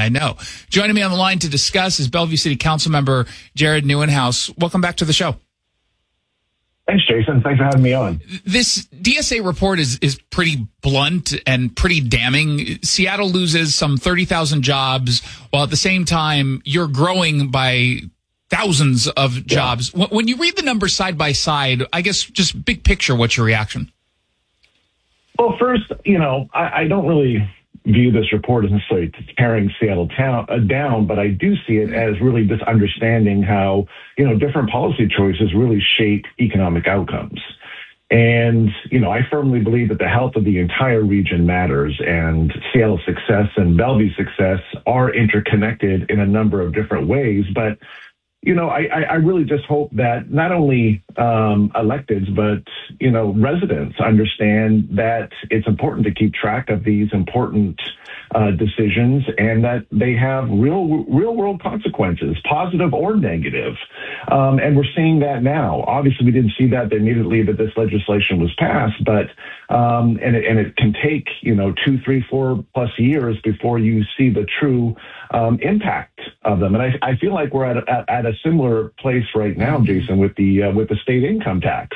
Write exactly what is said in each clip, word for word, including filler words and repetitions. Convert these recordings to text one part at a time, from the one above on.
I know. Joining me on the line to discuss is Bellevue City Council member Jared Nieuwenhuis. Welcome back to the show. Thanks, Jason. Thanks for having me on. This D S A report is, is pretty blunt and pretty damning. Seattle loses some thirty thousand jobs, while at the same time, you're growing by thousands of jobs. Yeah. When you read the numbers side by side, I guess just big picture, what's your reaction? Well, first, you know, I, I don't really view this report as necessarily tearing Seattle town, uh, down, but I do see it as really just understanding how, you know, different policy choices really shape economic outcomes. And, you know, I firmly believe that the health of the entire region matters, and Seattle's success and Bellevue's success are interconnected in a number of different ways. But You know, I, I really just hope that not only um, electeds, but, you know, residents understand that it's important to keep track of these important uh, decisions, and that they have real, real world consequences, positive or negative. Um, and we're seeing that now. Obviously, we didn't see that immediately that this legislation was passed, but um, and, it, and it can take, you know, two, three, four plus years before you see the true um, impact of them. And I, I feel like we're at a, at a similar place right now, Jason, with the uh, with the state income tax.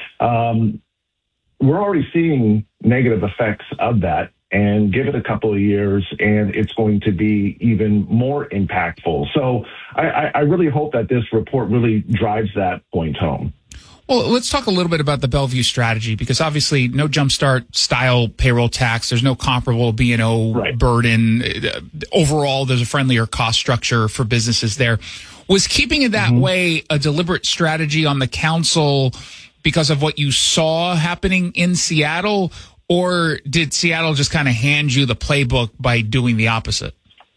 Um, we're already seeing negative effects of that, and give it a couple of years, and it's going to be even more impactful. So I, I, I really hope that this report really drives that point home. Well, let's talk a little bit about the Bellevue strategy, because obviously no jumpstart style payroll tax. There's no comparable B and O right. burden. Overall, there's a friendlier cost structure for businesses there. Was keeping it that mm-hmm. way a deliberate strategy on the council because of what you saw happening in Seattle, or did Seattle just kind of hand you the playbook by doing the opposite?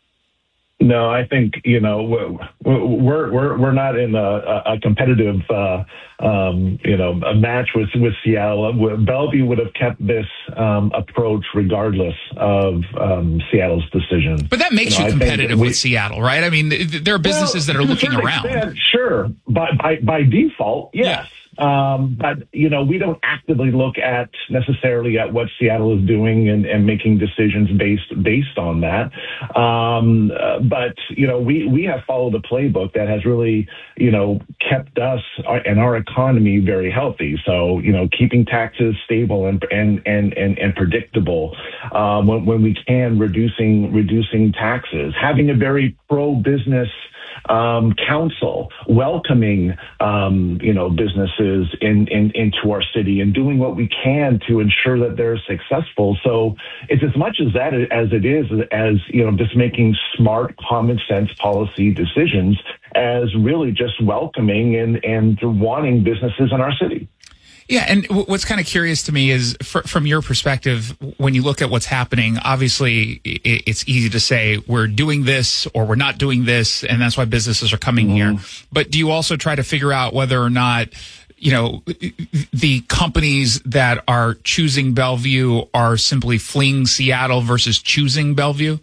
No, I think, you know, we're we're we're not in a, a competitive, uh, um, you know, a match with with Seattle. Bellevue would have kept this um, approach regardless of um, Seattle's decision. But that makes you, know, you competitive we, with Seattle, right? I mean, there are businesses well, that are looking around. Extent, sure, but by by default, yes. Yeah. Um, but, you know, we don't actively look at necessarily at what Seattle is doing and, and making decisions based based on that. Um, uh, but, you know, we, we have followed a playbook that has really, you know, kept us and our economy very healthy. So, you know, keeping taxes stable and and and and, and predictable um, when, when we can, reducing reducing taxes, having a very pro-business Um, council, welcoming, um, you know, businesses in, in, into our city, and doing what we can to ensure that they're successful. So it's as much as that as it is as, you know, just making smart, common sense policy decisions, as really just welcoming and, and wanting businesses in our city. Yeah, and what's kind of curious to me is, from your perspective, when you look at what's happening, obviously it's easy to say we're doing this or we're not doing this, and that's why businesses are coming mm-hmm. here. But do you also try to figure out whether or not, you know, the companies that are choosing Bellevue are simply fleeing Seattle versus choosing Bellevue?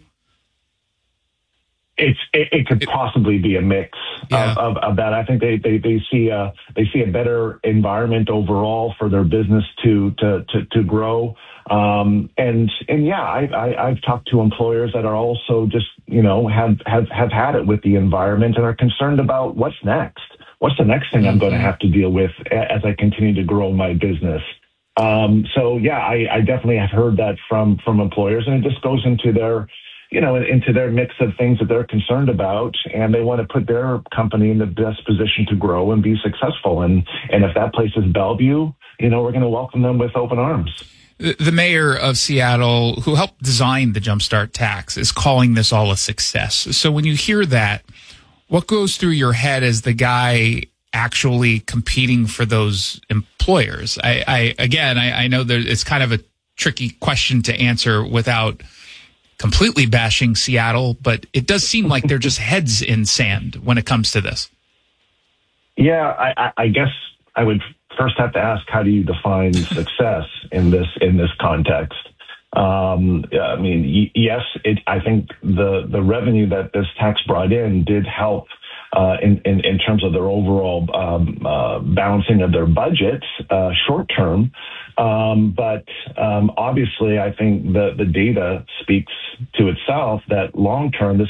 It's it, it could possibly be a mix yeah. of, of, of that. I think they, they, they see a they see a better environment overall for their business to to to, to grow. Um, and and yeah, I, I I've talked to employers that are also just, you know, have have have had it with the environment and are concerned about what's next. What's the next thing mm-hmm. I'm going to have to deal with as I continue to grow my business? Um, so yeah, I, I definitely have heard that from from employers, and it just goes into their you know, into their mix of things that they're concerned about, and they want to put their company in the best position to grow and be successful. And, and if that place is Bellevue, you know, we're going to welcome them with open arms. The, the mayor of Seattle, who helped design the Jumpstart tax, is calling this all a success. So when you hear that, what goes through your head as the guy actually competing for those employers? I, I again, I, I know that it's kind of a tricky question to answer without completely bashing Seattle, but it does seem like they're just heads in sand when it comes to this. Yeah, I, I guess I would first have to ask, how do you define success in this in this context? Um, I mean, y- yes, it, I think the the revenue that this tax brought in did help uh, in, in in terms of their overall um, uh, balancing of their budgets uh, short term. Um, but um, obviously, I think the, the data speaks to itself that long term, this